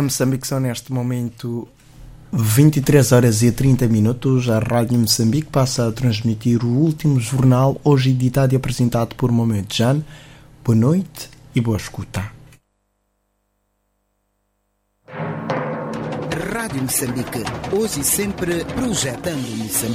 Moçambique são neste momento 23 horas e 30 minutos. A Rádio Moçambique passa a transmitir o último jornal, hoje editado e apresentado por Mohamed Jan. Boa noite e boa escuta. Rádio Moçambique, hoje e sempre projetando Moçambique.